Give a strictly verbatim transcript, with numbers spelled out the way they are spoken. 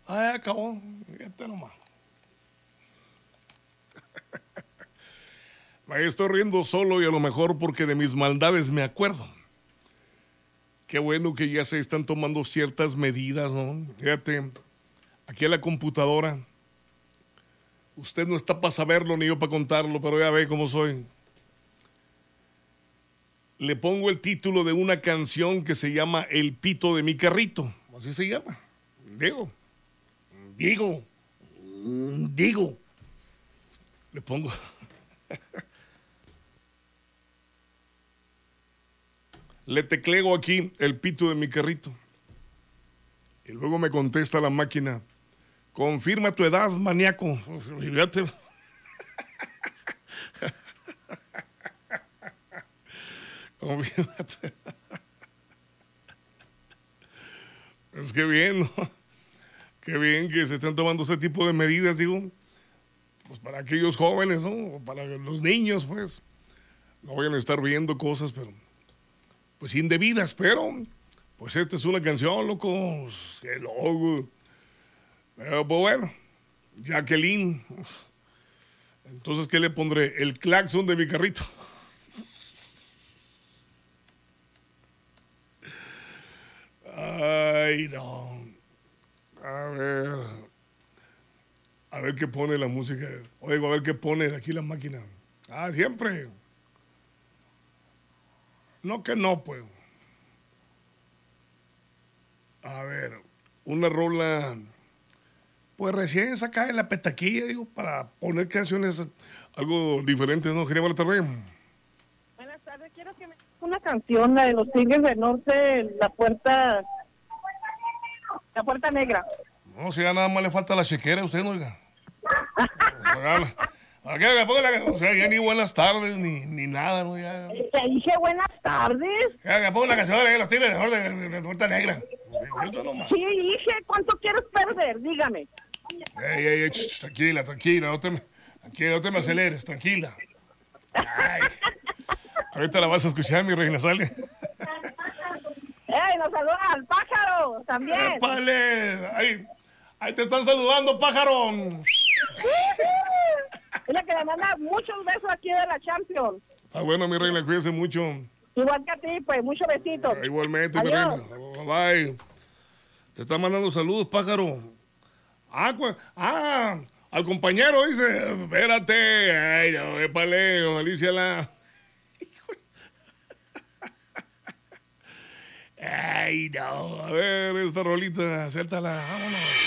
Ah, acabó. Fíjate nomás. Me estoy riendo solo y a lo mejor porque de mis maldades me acuerdo. Qué bueno que ya se están tomando ciertas medidas, ¿no? Fíjate, aquí en la computadora. Usted no está para saberlo ni yo para contarlo, pero ya ve cómo soy. Le pongo el título de una canción que se llama El pito de mi carrito. Así se llama. Digo. Digo. Digo. Le pongo. Le tecleo aquí el pito de mi carrito. Y luego me contesta la máquina. Confirma tu edad, maníaco. Fíjate. Confirma tu edad. Es que bien, ¿no? Qué bien que se están tomando ese tipo de medidas, digo. Pues para aquellos jóvenes, ¿no? Para los niños, pues. No vayan a estar viendo cosas, pero... pues indebidas, pero... pues esta es una canción, loco. Qué loco. Pero pues bueno, Jacqueline. Entonces, ¿qué le pondré? El claxon de mi carrito. Ay, no. A ver. A ver qué pone la música. Oigo, a ver qué pone aquí la máquina. Ah, siempre. No que no, pues. A ver, una rola... pues recién sacada de la petaquilla, digo, para poner canciones algo diferentes, ¿no? Quería buena tarde. Buenas tardes, quiero que me una canción, la de los Tigres del Norte, la puerta, la puerta negra. No, si ya nada más le falta la chequera a usted, no, oiga. ¿A qué? O sea, ya ni buenas tardes, ni, ni nada, ¿no? Ya. Te dije buenas tardes. Ya, pongo la canción de los Tigres del Norte, de la puerta negra. Sí, dije, ¿cuánto quieres perder? Dígame. Ey, ey, ey, ch, tranquila, tranquila, no te me, tranquila, no te me aceleres, tranquila. Ay, ahorita la vas a escuchar, mi reina, sale. ¡Ey, nos saluda al pájaro también! ¡Épale! Ahí, ahí te están saludando, pájaro. Dile que le manda muchos besos aquí de la Champions. Está bueno, mi reina, cuídese mucho. Igual que a ti, pues, muchos besitos. Eh, igualmente, Adiós. mi reina. Bye. Te está mandando saludos, pájaro. Ah, cu- ah, al compañero dice, espérate. Ay, no, épale, Alicia la... Ay, no, a ver, esta rolita, suéltala, vámonos.